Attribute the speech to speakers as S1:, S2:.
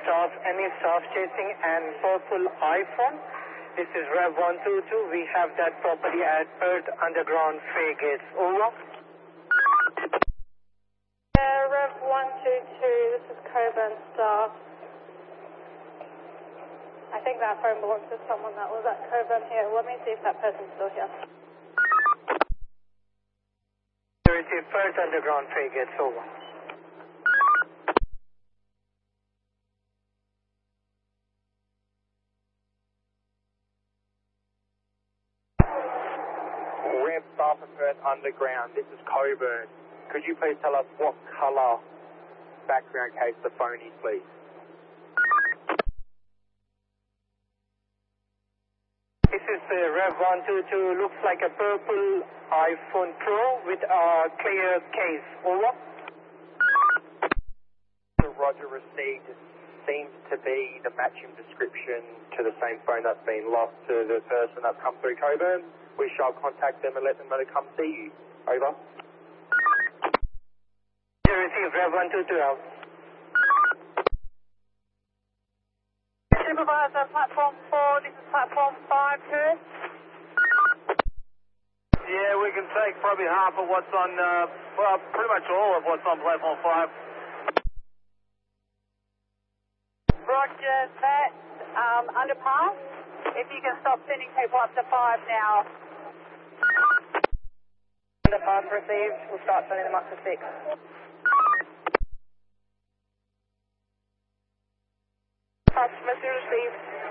S1: staff, any staff chasing an purple iPhone. This is Rev 122. We have that property at Perth Underground Frigates. Over.
S2: Rev 122, this is Coburn staff. I think that phone belongs to someone that was at Coburn here. Let me see if that person's still here.
S1: Security, Perth Underground Frigates. Over.
S3: Rev staff of Perth Underground, this is Coburn. Could you please tell us what colour background case the phone is, please?
S1: This is Rev 122. Looks like a purple iPhone Pro with a clear case. Over.
S3: Roger received seems to be the matching description to the same phone that's been lost to the person that's come through Coburn. We shall contact them and let them know to come see you. Over.
S1: You received Rev 122 out.
S2: Supervisor, platform 4, this is platform 5 too.
S4: Yeah, we can take probably half of what's on, well, pretty much all of what's on platform 5.
S2: Roger that, underpass. If you can stop sending people up to 5 now. Underpass received, we'll start sending them up to 6. Pass message received.